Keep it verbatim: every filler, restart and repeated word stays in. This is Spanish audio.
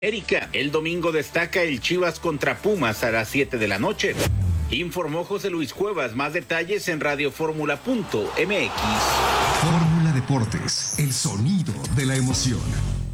Erika, el domingo destaca el Chivas contra Pumas a las siete de la noche. Informó José Luis Cuevas. Más detalles en radioformula punto m x. Fórmula Deportes, el sonido de la emoción.